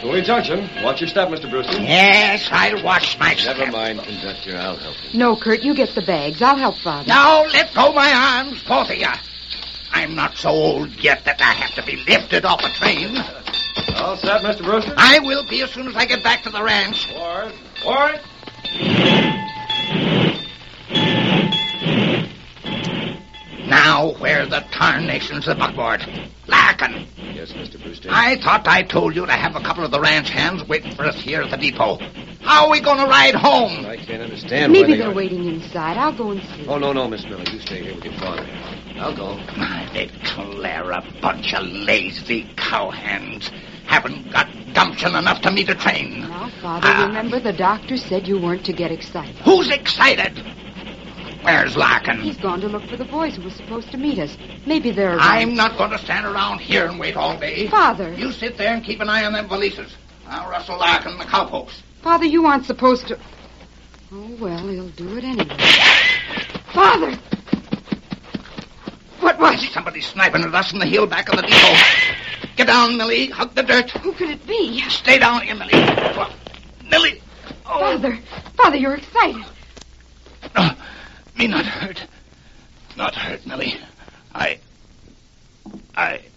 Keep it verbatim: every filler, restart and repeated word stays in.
Cooley Junction. Watch your step, Mister Brewster. Yes, I'll watch my step. Never mind, conductor. I'll help you. No, Kurt, you get the bags. I'll help Father. Now, let go my arms, both of you. I'm not so old yet that I have to be lifted off a train. All set, Mister Brewster? I will be as soon as I get back to the ranch. Forward. Forward. Now, where the tarnation's the buckboard? Larkin. Yes, Mister Brewster. I thought I told you to have a couple of the ranch hands waiting for us here at the depot. How are we going to ride home? I can't understand Maybe why they they're are... waiting inside. I'll go and see. Oh, no, no, Miss Miller. You stay here with your father. I'll go. I declare a bunch of lazy cowhands. Haven't got gumption enough to meet a train. Now, Father, Ah. remember the doctor said you weren't to get excited. Who's excited? Where's Larkin? He's gone to look for the boys who were supposed to meet us. Maybe they're around. I'm not going to stand around here and wait all day. Father. You sit there and keep an eye on them valises. I'll rustle Larkin and the cowpokes. Father, you aren't supposed to... Oh, well, he'll do it anyway. Father! What was it? Somebody's sniping at us from the hill back of the depot. Get down, Millie. Hug the dirt. Who could it be? Stay down here, Millie. Millie. Oh. Father! Father, you're excited. No, me not hurt. Not hurt, Millie. I... I...